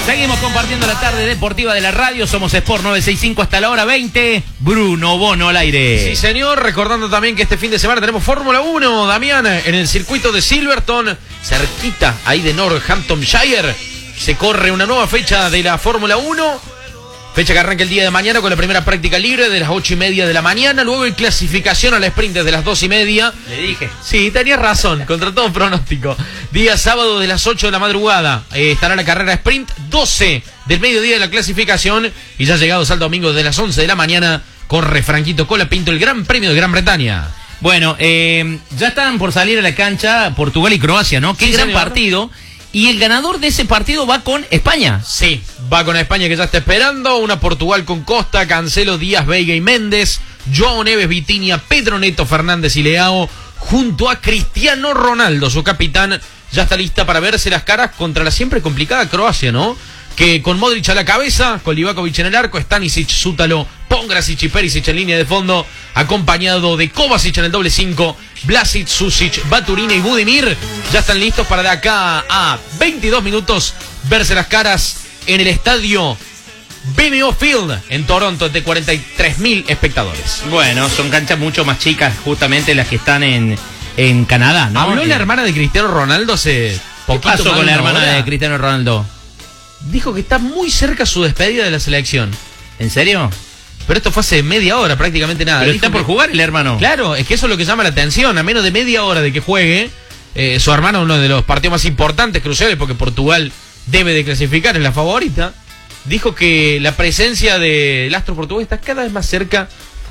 Seguimos compartiendo la tarde deportiva de la radio. Somos Sport 965 hasta la hora 20. Bruno Bono al aire. Sí, señor. Recordando también que este fin de semana tenemos Fórmula 1, Damián, en el circuito de Silverstone, cerquita ahí de Northamptonshire. Se corre una nueva fecha de la Fórmula 1. Fecha que arranca el día de mañana con la primera práctica libre de las 8:30 de la mañana. Luego hay clasificación a la sprint desde las 2:30. Le dije. Sí, tenías razón, contra todo pronóstico. Día sábado de las 8 de la madrugada estará la carrera sprint. 12 del mediodía de la clasificación. Y ya llegados al domingo de las 11 de la mañana, corre Franquito Colapinto el Gran Premio de Gran Bretaña. Bueno, ya están por salir a la cancha Portugal y Croacia, ¿no? Qué Sí, gran señor. partido. Y el ganador de ese partido va con España. Sí, va con España que ya está esperando. Una Portugal con Costa, Cancelo, Díaz, Veiga y Méndez. Joao Neves, Vitinha, Pedro Neto, Fernández y Leao. Junto a Cristiano Ronaldo, su capitán, ya está lista para verse las caras contra la siempre complicada Croacia, ¿no? Que con Modric a la cabeza, con Livakovic en el arco, Stanisic, Sútalo, Pongracic y Perisic en línea de fondo, acompañado de Kovacic en el doble 5, Vlasic, Susic, Baturina y Budimir, ya están listos para de acá a 22 minutos verse las caras en el estadio BMO Field en Toronto ante 43.000 espectadores. Bueno, son canchas mucho más chicas, justamente las que están en Canadá, ¿no? Habló la hermana de Cristiano Ronaldo hace ¿Qué poquito pasó más con la de una hermana hora. de Cristiano Ronaldo? Dijo que está muy cerca su despedida de la selección. ¿En serio? Pero esto fue hace media hora, prácticamente nada. Pero Dijo está por que- jugar el hermano. Claro, es que eso es lo que llama la atención. A menos de media hora de que juegue, su hermano, uno de los partidos más importantes, cruciales, porque Portugal debe de clasificar, es la favorita, dijo que la presencia del astro portugués está cada vez más cerca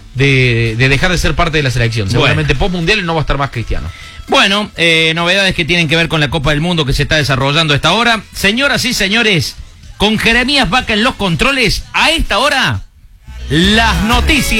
de dejar de ser parte de la selección. Seguramente post-mundial no va a estar más Cristiano. Bueno, novedades que tienen que ver con la Copa del Mundo que se está desarrollando a esta hora. Señoras y señores, con Jeremías Vaca en los controles, a esta hora, las noticias.